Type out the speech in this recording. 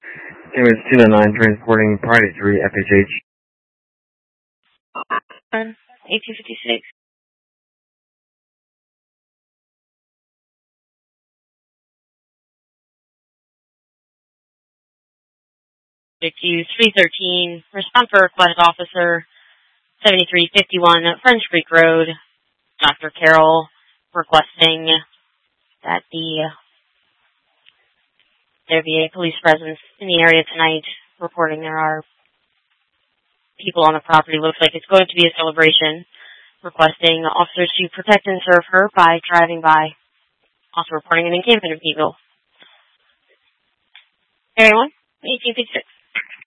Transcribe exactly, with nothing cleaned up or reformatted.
Image two nine nine, transporting Party three, F H H. eighteen fifty-six. Q three thirteen, respond for request officer seventy-three fifty-one French Creek Road. Doctor Carroll requesting that the there be a police presence in the area tonight, reporting there are people on the property. Looks like it's going to be a celebration. Requesting officers to protect and serve her by driving by. Also reporting an encampment of people. Area one, eighteen fifty-six.